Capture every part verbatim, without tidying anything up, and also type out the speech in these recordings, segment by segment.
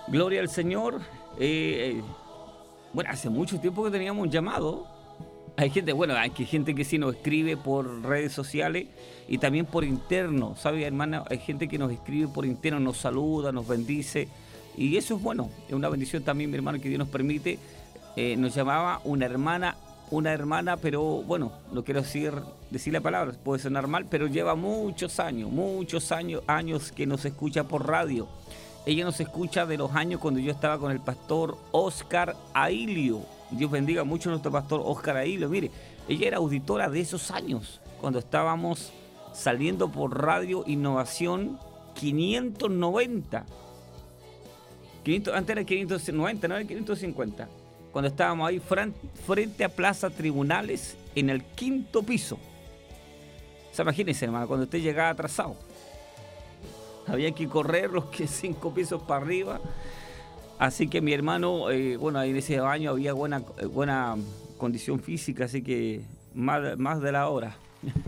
Gloria al Señor. Eh, bueno, hace mucho tiempo que teníamos un llamado. Hay gente, bueno, hay gente que sí nos escribe por redes sociales y también por interno, ¿sabe, hermana? Hay gente que nos escribe por interno, nos saluda, nos bendice y eso es bueno, es una bendición también, mi hermano, que Dios nos permite. Eh, nos llamaba una hermana, una hermana, pero bueno, no quiero decir, decir la palabra, puede sonar mal, pero lleva muchos años, muchos años, años que nos escucha por radio. Ella nos escucha de los años cuando yo estaba con el pastor Oscar Ailio. Dios bendiga mucho a nuestro pastor Oscar Ailio. Mire, ella era auditora de esos años, cuando estábamos saliendo por Radio Innovación quinientos noventa. quinientos, antes era quinientos noventa, no era quinientos cincuenta. Cuando estábamos ahí frente a Plaza Tribunales en el quinto piso. O sea, imagínense, hermano, cuando usted llegaba atrasado. Había que correr los cinco pisos para arriba. Así que mi hermano, eh, bueno, ahí en ese año había buena, buena condición física, así que más, más de la hora.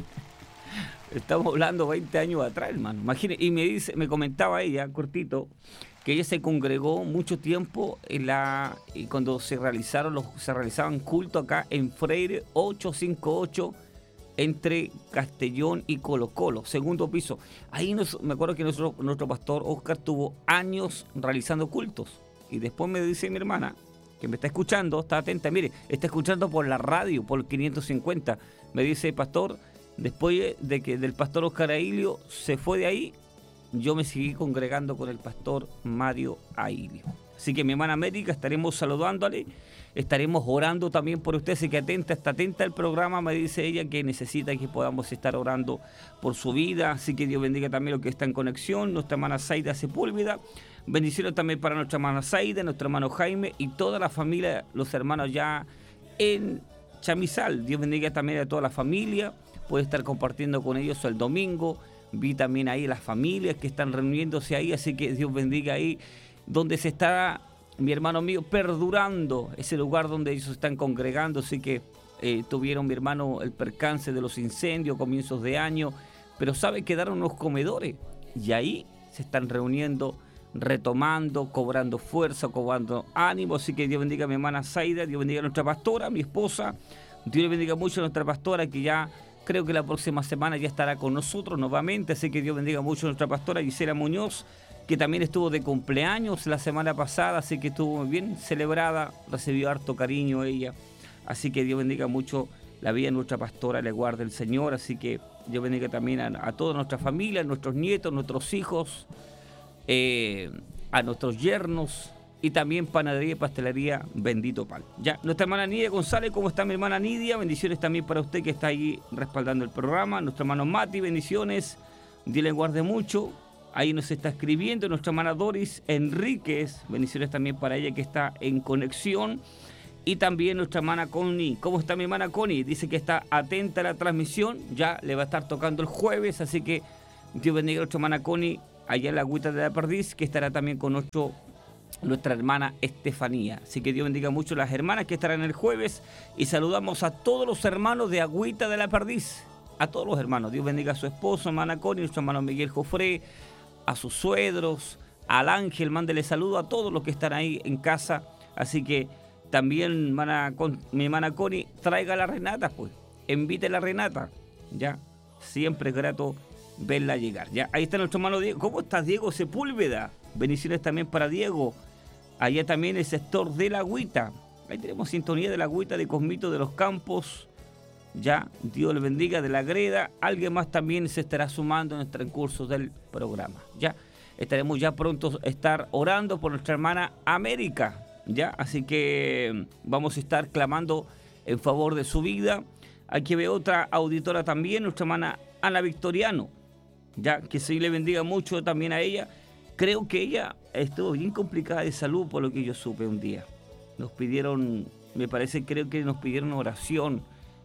Estamos hablando veinte años atrás, hermano. Imagínese, y me dice, me comentaba ella, cortito, que ella se congregó mucho tiempo en la, y cuando se realizaron los, se realizaban cultos acá en Freire ochocientos cincuenta y ocho. Entre Castellón y Colo Colo, segundo piso. Ahí nos, me acuerdo que nuestro, nuestro pastor Oscar tuvo años realizando cultos. Y después me dice mi hermana, que me está escuchando, está atenta, mire, está escuchando por la radio, por quinientos cincuenta. Me dice, pastor, después de que del pastor Oscar Ailio se fue de ahí, yo me seguí congregando con el pastor Mario Ailio. Así que mi hermana América, estaremos saludándole, estaremos orando también por usted, así que atenta, está atenta al programa, me dice ella que necesita que podamos estar orando por su vida, así que Dios bendiga también lo que está en conexión, nuestra hermana Zaida Sepúlveda, bendiciones también para nuestra hermana Zaida, nuestro hermano Jaime y toda la familia, los hermanos ya en Chamizal. Dios bendiga también a toda la familia, puede estar compartiendo con ellos el domingo, vi también ahí las familias que están reuniéndose ahí, así que Dios bendiga ahí donde se está, mi hermano mío, perdurando ese lugar donde ellos están congregando. Así que eh, tuvieron, mi hermano, el percance de los incendios, comienzos de año, pero sabe, quedaron unos comedores y ahí se están reuniendo, retomando, cobrando fuerza, cobrando ánimo. Así que Dios bendiga a mi hermana Zaida, Dios bendiga a nuestra pastora, mi esposa, Dios le bendiga mucho a nuestra pastora, que ya creo que la próxima semana ya estará con nosotros nuevamente. Así que Dios bendiga mucho a nuestra pastora Gisela Muñoz, que también estuvo de cumpleaños la semana pasada, así que estuvo muy bien celebrada, recibió harto cariño ella. Así que Dios bendiga mucho la vida de nuestra pastora, le guarde el Señor. Así que Dios bendiga también a, a toda nuestra familia, a nuestros nietos, nuestros hijos, eh, a nuestros yernos y también panadería y pastelería Bendito Pan. Ya, nuestra hermana Nidia González, ¿cómo está mi hermana Nidia? Bendiciones también para usted que está ahí respaldando el programa. Nuestro hermano Mati, bendiciones, Dios le guarde mucho. Ahí nos está escribiendo nuestra hermana Doris Enríquez, bendiciones también para ella que está en conexión. Y también nuestra hermana Connie. ¿Cómo está mi hermana Connie? Dice que está atenta a la transmisión, ya le va a estar tocando el jueves, así que Dios bendiga a nuestra hermana Connie, allá en la Agüita de la Perdiz, que estará también con nuestro, nuestra hermana Estefanía. Así que Dios bendiga mucho a las hermanas que estarán el jueves y saludamos a todos los hermanos de Agüita de la Perdiz, a todos los hermanos. Dios bendiga a su esposo, hermana Connie, nuestro hermano Miguel Jofré, a sus suegros, al ángel, mándele saludo a todos los que están ahí en casa. Así que también hermana, con, mi hermana Connie, traiga a la Renata, pues, invite a la Renata, ya, siempre es grato verla llegar. Ya, ahí está nuestro hermano Diego. ¿Cómo estás, Diego Sepúlveda? Bendiciones también para Diego, allá también el sector de la Agüita, ahí tenemos sintonía de la Agüita, de Cosmito de los Campos. Ya, Dios le bendiga, de la Greda. Alguien más también se estará sumando en el transcurso del programa. Ya, estaremos ya pronto a estar orando por nuestra hermana América. Ya, así que vamos a estar clamando en favor de su vida. Aquí ve otra auditora también, nuestra hermana Ana Victoriano. Ya, que se le bendiga mucho también a ella. Creo que ella estuvo bien complicada de salud, por lo que yo supe un día. Nos pidieron, me parece, creo que nos pidieron oración.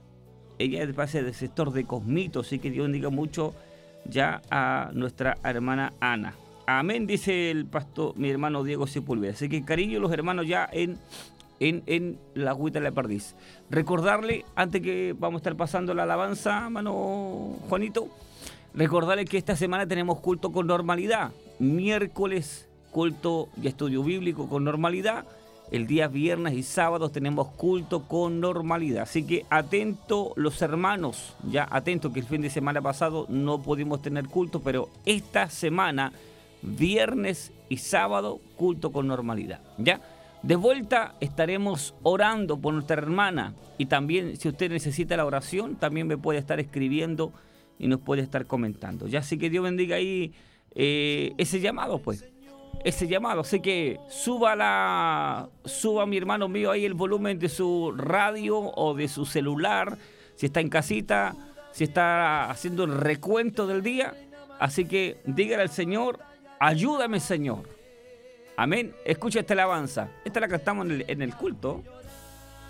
Ella es base del sector de Cosmito, así que Dios bendiga mucho ya a nuestra hermana Ana. Amén, dice el pastor, mi hermano Diego Sepúlveda. Así que cariño, los hermanos ya en, en, en la Agüita de la Perdiz. Recordarle, antes que vamos a estar pasando la alabanza, mano Juanito, recordarle que esta semana tenemos culto con normalidad. Miércoles culto y estudio bíblico con normalidad. El día viernes y sábados tenemos culto con normalidad. Así que atento los hermanos, ya atento que el fin de semana pasado no pudimos tener culto, pero esta semana, viernes y sábado, culto con normalidad, ¿ya? De vuelta estaremos orando por nuestra hermana y también si usted necesita la oración, también me puede estar escribiendo y nos puede estar comentando. Ya, así que Dios bendiga ahí eh, ese llamado, pues. Ese llamado, así que suba la, suba mi hermano mío ahí el volumen de su radio o de su celular, si está en casita, si está haciendo el recuento del día, así que dígale al Señor, ayúdame Señor, amén, escucha esta alabanza, esta es la que estamos en el, en el culto.